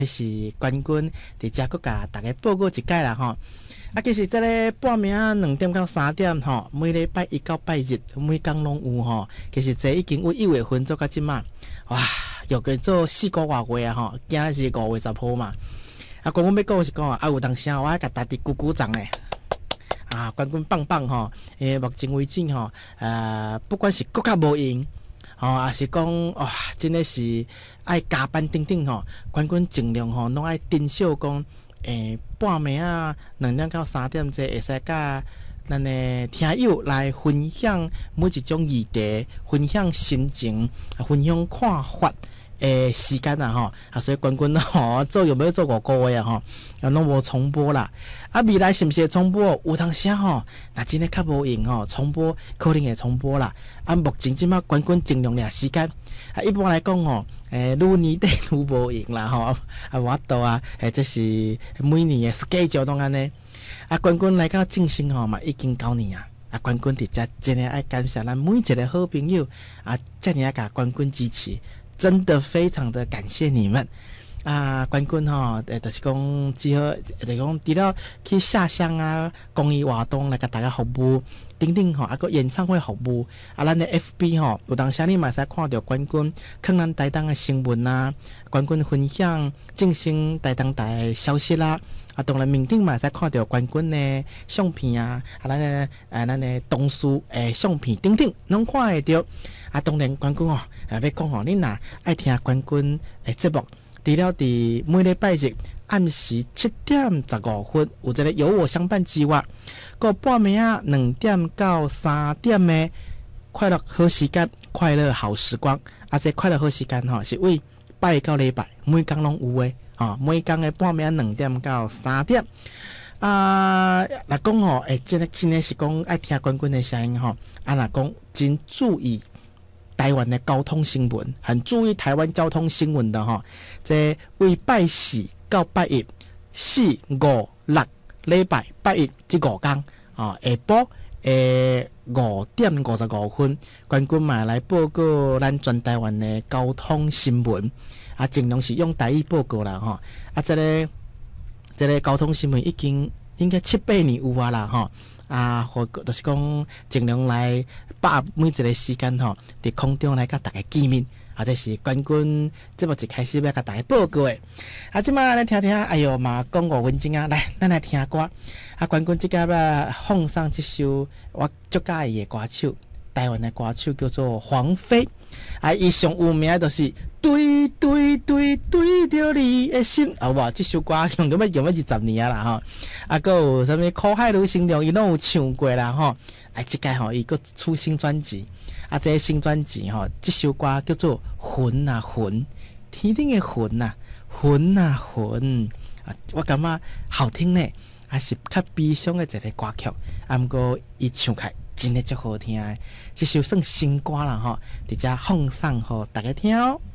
是冠军，伫遮搁甲大家报告一解啦吼。其实这个报名2点到3点吼，每礼拜一到拜日每天拢有吼。其实这已经有1月份做到即满，哇，又叫做4个多月啊吼，今日是5月10号嘛。冠军要讲是讲有当时我还甲大家鼓掌诶。冠军棒棒吼，目前为止吼，不管是国家无赢，也是讲哇，真的是爱加班等等吼，冠军尽量吼，拢爱珍惜讲。半暝2点到3点这会使甲咱的听友来分享每一种议题，分享心情，分享看法的时间吼。所以冠军吼做有没有做5个月吼，拢无重播啦。未来是毋是会重播？有当时吼，那真的较无用吼，重播可能会重播啦。目前即马冠军尽量抓时间。一般来讲吼，愈年底愈无用啦吼。我度这是每年的 schedule 拢安尼。冠军来到正兴吼嘛，已经9年啊。冠军伫遮真的爱感谢咱每一个好朋友遮尔甲冠军支持，真的非常的感谢你们。冠军吼，就是讲只好，就是讲除了去下乡公益活动来甲大家服务，等等吼，个演唱会服务。咱的 FB 吼，有当时你嘛使看到冠军看咱台东的新闻冠军分享正兴台东台的消息啦。当然面顶嘛使看到冠军的相片咱的同事相片等等，拢看会到。当然冠军要讲吼，你若爱听冠军的节目。除了伫每礼拜日暗时7点15分有一个有我相伴之外，个半暝2点到3点的快乐好时间，快乐好时光。这快乐好时间吼，是为拜到礼拜每天拢有的每天的半暝2点到3点。若讲吼，真的是讲爱听冠军的声音吼。若讲真注意。台湾的交通新闻，很注意台湾交通新闻的哈。这为拜4到拜1，4、5、6礼拜拜1这5天下晡5点55分，冠军嘛来报告咱全台湾的交通新闻尽量是用台语报告啦哈。这个交通新闻已经应该7、8年有啦哈。或就是讲尽量来把每一个时间吼，伫空中来甲大家见面。这是冠军节目一开始要甲大家报告的。即摆来听听，哎哟嘛，讲5分钟来，咱来听歌。冠军即个要放上这首我足喜欢的歌手，台湾的歌手叫做黄飞。伊上有名就是对对对对着你的心，哇！这首歌用咗20年啦吼。还有什么苦海女神龙，伊拢有唱过啦吼。这个吼，伊个出新专辑，这个新专辑吼，这首歌叫做魂啊魂，天顶的魂啊魂啊魂我感觉好听呢，是较悲伤的一个歌曲，不过伊唱起来真的足好听的，这首算新歌啦吼，伫遮放送互大家听哦。